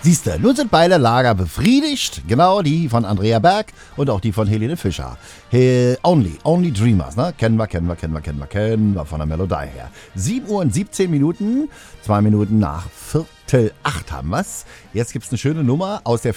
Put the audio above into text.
Siehste, nun sind beide Lager befriedigt. Genau, die von Andrea Berg und auch die von Helene Fischer. Only Dreamers, ne? Kennen wir von der Melodie her. 7 Uhr und 17 Minuten, 2 Minuten nach 7:45 haben wir's. Jetzt gibt's eine schöne Nummer aus der